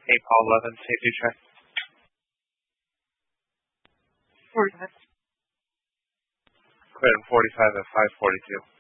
St. Paul 11, safety check. 45. Clinton 45 at 542.